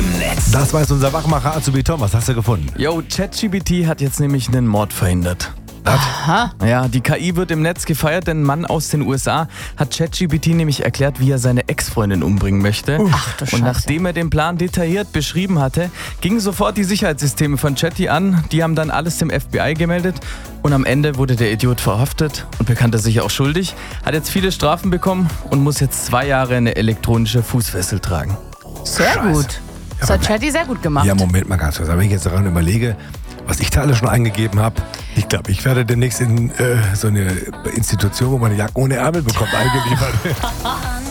im Netz. Das weiß unser Wachmacher Azubi Tom. Was hast du gefunden? Yo, ChatGPT hat jetzt nämlich einen Mord verhindert. Aha. Ja, die KI wird im Netz gefeiert, denn ein Mann aus den USA hat ChatGPT nämlich erklärt, wie er seine Ex-Freundin umbringen möchte. Ach du Scheiße. Und nachdem er den Plan detailliert beschrieben hatte, gingen sofort die Sicherheitssysteme von Chatty an. Die haben dann alles dem FBI gemeldet und am Ende wurde der Idiot verhaftet und bekannte sich auch schuldig, hat jetzt viele Strafen bekommen und muss jetzt 2 Jahre eine elektronische Fußfessel tragen. Sehr Scheiße. gut. Das hat Chatty sehr gut gemacht. Ja, Moment mal ganz kurz. Wenn ich jetzt daran überlege, was ich da alles schon eingegeben habe, ich glaube, ich werde demnächst in so eine Institution, wo man eine Jacke ohne Ärmel bekommt, eingeliefert.